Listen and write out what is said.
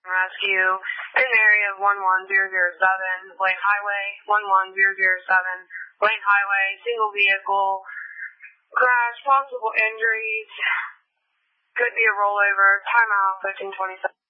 Rescue in the area of 11007, Lake Highway, 11007, Lake Highway, single vehicle, crash, possible injuries, could be a rollover, timeout 1527.